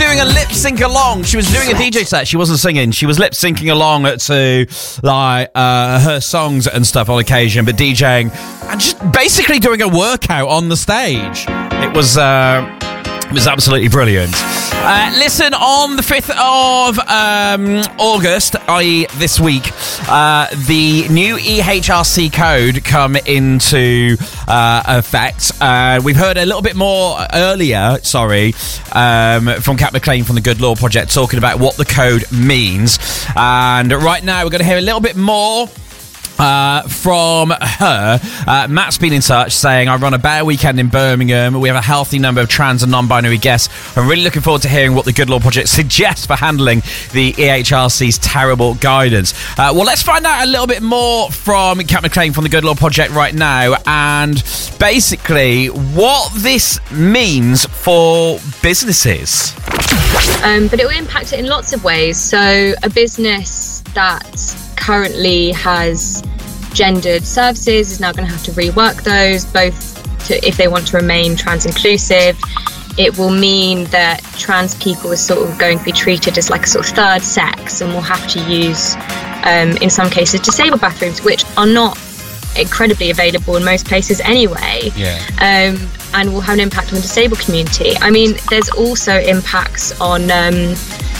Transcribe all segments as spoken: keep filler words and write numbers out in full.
doing a lip sync along. She was doing a D J set. She wasn't singing. She was lip syncing along to like uh, her songs and stuff on occasion, but DJing and just basically doing a workout on the stage. It was uh, it was absolutely brilliant. Uh, listen, on the fifth of um, August, that is this week, uh, the new E H R C code come into uh, effect. Uh, we've heard a little bit more earlier, sorry, um, from Kat McLean from the Good Law Project talking about what the code means. And right now we're going to hear a little bit more Uh, from her. Uh, Matt's been in touch saying, I run a bear weekend in Birmingham. We have a healthy number of trans and non-binary guests. I'm really looking forward to hearing what the Good Law Project suggests for handling the E H R C's terrible guidance. Uh, well, let's find out a little bit more from Kat McLean from the Good Law Project right now, and basically what this means for businesses. Um, but it will impact it in lots of ways. So a business that currently has gendered services is now going to have to rework those, both to, if they want to remain trans inclusive. It will mean that trans people are sort of going to be treated as like a sort of third sex, and will have to use, um, in some cases, disabled bathrooms, which are not incredibly available in most places anyway. Yeah. Um, and will have an impact on the disabled community. I mean, there's also impacts on um,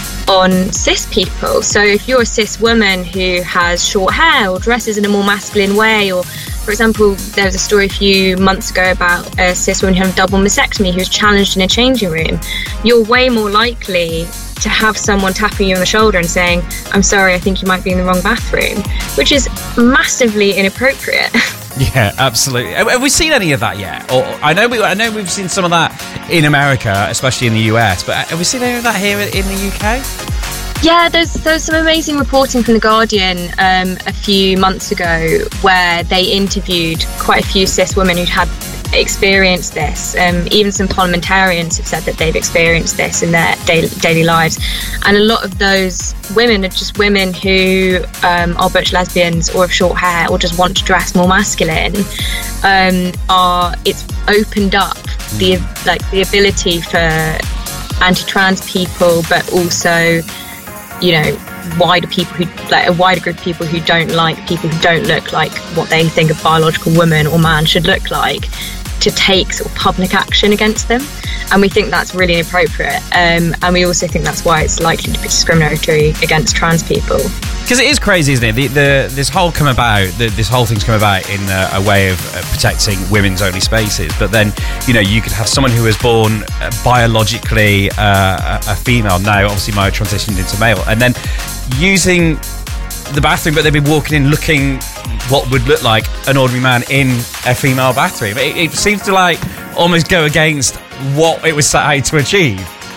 on cis people. So if you're a cis woman who has short hair or dresses in a more masculine way, or for example, there was a story a few months ago about a cis woman who had a double mastectomy who was challenged in a changing room, you're way more likely to have someone tapping you on the shoulder and saying, I'm sorry, I think you might be in the wrong bathroom, which is massively inappropriate. Yeah, absolutely. Have we seen any of that yet? Or I know we, I know we've seen some of that in America, especially in the U S, but have we seen any of that here in the U K? Yeah, there's there's some amazing reporting from The Guardian um, a few months ago where they interviewed quite a few cis women who'd had experienced this. Um, even some parliamentarians have said that they've experienced this in their daily, daily lives. And a lot of those women are just women who um, are butch lesbians or have short hair or just want to dress more masculine. Um, are it's opened up the like the ability for anti-trans people, but also, you know, wider people who like a wider group of people who don't like people who don't look like what they think a biological woman or man should look like, to take sort of public action against them. And we think that's really inappropriate. Um, and we also think that's why it's likely to be discriminatory against trans people. Because it is crazy, isn't it? The, the, this whole come about, the, this whole thing's come about in a, a way of uh, protecting women's only spaces. But then, you know, you could have someone who was born uh, biologically uh, a, a female, now obviously might have transitioned into male, and then using the bathroom, but they'd be walking in looking what would look like an ordinary man in a female bathroom. It, it seems to like almost go against what it was set out to achieve.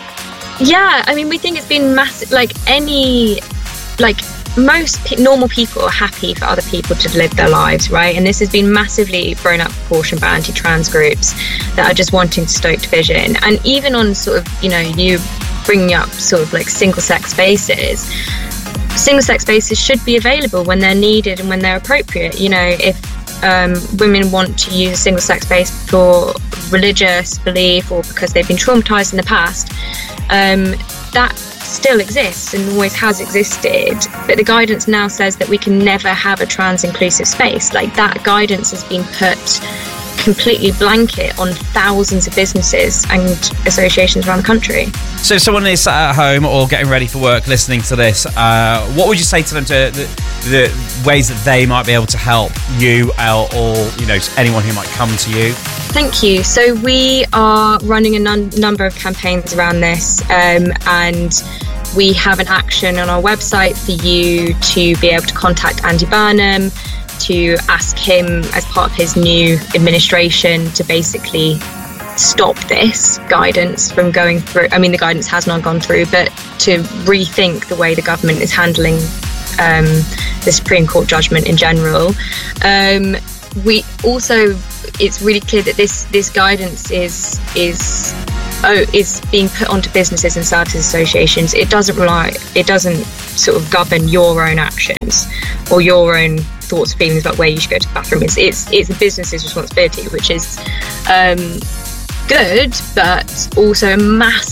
Yeah, I mean, we think it's been massive. Like any, like most p- normal people are happy for other people to live their lives, right? And this has been massively thrown out of proportion by anti-trans groups that are just wanting to stoke division. And even on sort of, you know, you bringing up sort of like single-sex spaces. Single-sex spaces should be available when they're needed and when they're appropriate. You know, if um, women want to use a single-sex space for religious belief or because they've been traumatised in the past, um, that still exists and always has existed. But the guidance now says that we can never have a trans-inclusive space. Like, that guidance has been put completely blanket on thousands of businesses and associations around the country. So if someone is sat at home or getting ready for work listening to this, uh, what would you say to them to the, the ways that they might be able to help you or, or you know, anyone who might come to you? Thank you. So we are running a nun- number of campaigns around this, um, and we have an action on our website for you to be able to contact Andy Burnham, to ask him as part of his new administration to basically stop this guidance from going through. I mean, the guidance has not gone through, but to rethink the way the government is handling um, the Supreme Court judgment in general. Um, we also, it's really clear that this this guidance is is oh is being put onto businesses and services associations. It doesn't rely, it doesn't sort of govern your own actions or your own thoughts, feelings about where you should go to the bathroom. It's it's it's the business's responsibility, which is um, good, but also a massive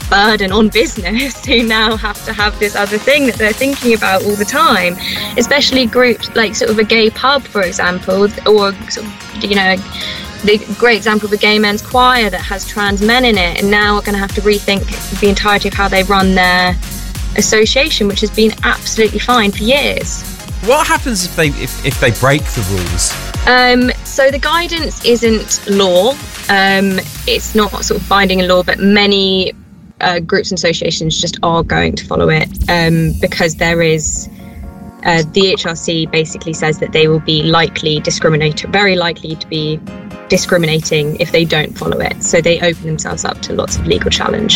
burden on business who now have to have this other thing that they're thinking about all the time, especially groups like sort of a gay pub, for example, or sort of, you know, the great example of a gay men's choir that has trans men in it, and now are going to have to rethink the entirety of how they run their association, which has been absolutely fine for years. What happens if they if, if they break the rules? Um, so the guidance isn't law. Um, it's not sort of binding in law, but many uh, groups and associations just are going to follow it um, because there is. Uh, the H R C basically says that they will be likely discriminate, very likely to be discriminating if they don't follow it. So they open themselves up to lots of legal challenge.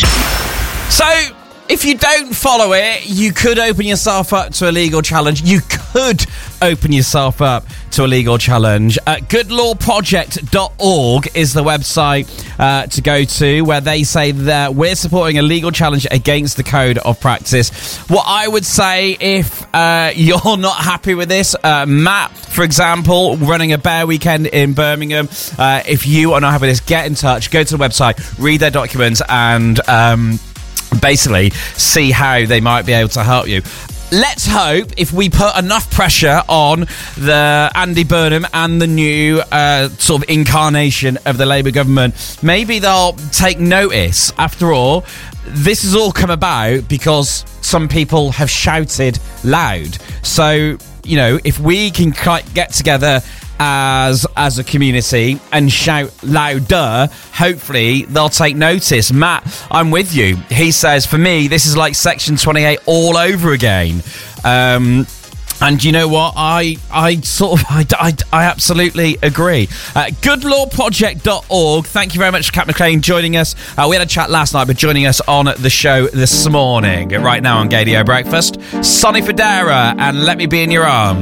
So if you don't follow it, you could open yourself up to a legal challenge. You could open yourself up to a legal challenge. Uh, good law project dot org is the website uh, to go to, where they say that we're supporting a legal challenge against the code of practice. What I would say, if uh, you're not happy with this, uh, Matt, for example, running a bear weekend in Birmingham, uh, if you are not happy with this, get in touch, go to the website, read their documents, and um, basically see how they might be able to help you. Let's hope if we put enough pressure on the Andy Burnham and the new uh, sort of incarnation of the Labour government, maybe they'll take notice. After all, this has all come about because some people have shouted loud. So, you know, if we can get together as as a community and shout louder, hopefully they'll take notice. Matt, I'm with you. He says, for me, this is like Section twenty-eight all over again. Um, and you know what? I I sort of, I, I, I absolutely agree. Uh, good law project dot org. Thank you very much, Kat McLean, joining us. Uh, we had a chat last night, but joining us on the show this morning. Right now on Gaydio Breakfast, Sonny Fodera and Let Me Be In Your Arms.